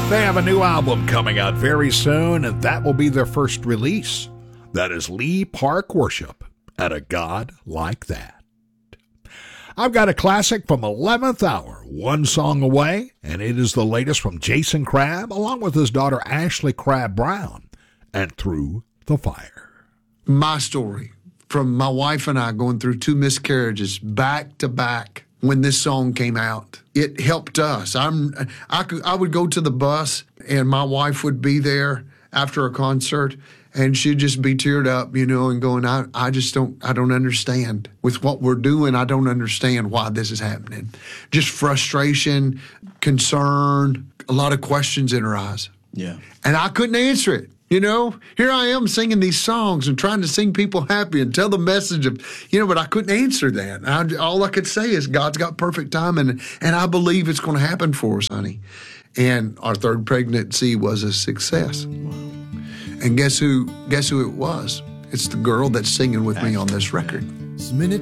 They have a new album coming out very soon, and that will be their first release. That is Lee Park Worship at A God Like That. I've got a classic from 11th Hour, One Song Away, and it is the latest from Jason Crabb, along with his daughter Ashley Crabb Brown, and Through the Fire. My story, from my wife and I going through 2 miscarriages back to back when this song came out. It helped us. I would go to the bus, and my wife would be there after a concert, and she'd just be teared up, and going, I don't understand. With what we're doing, I don't understand why this is happening. Just frustration, concern, a lot of questions in her eyes. Yeah. And I couldn't answer it. Here I am singing these songs and trying to sing people happy and tell the message of, but I couldn't answer that. All I could say is God's got perfect timing, and I believe it's going to happen for us, honey. And our 3rd pregnancy was a success. Wow. And guess who it was? It's the girl that's singing with me on this record.